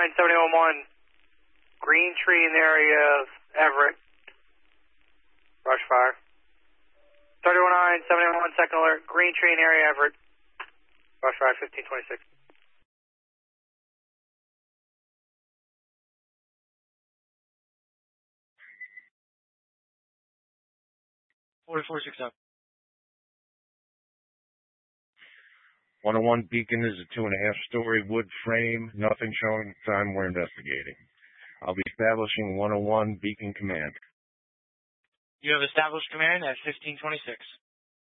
711, Green Tree in the area of Everett. Brush fire. 319, 711, second alert, Green Tree in the area of Everett. Brush fire, 1526. 4467. 101 Beacon is a 2.5-story wood frame. Nothing showing at the time we're investigating. I'll be establishing 101 Beacon Command. You have established command at 1526.